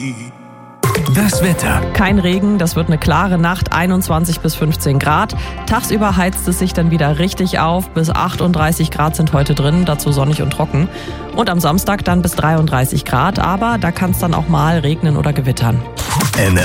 Das Wetter. Kein Regen, das wird eine klare Nacht, 21 bis 15 Grad. Tagsüber heizt es sich dann wieder richtig auf, bis 38 Grad sind heute drin, dazu sonnig und trocken. Und am Samstag dann bis 33 Grad, aber da kann es dann auch mal regnen oder gewittern.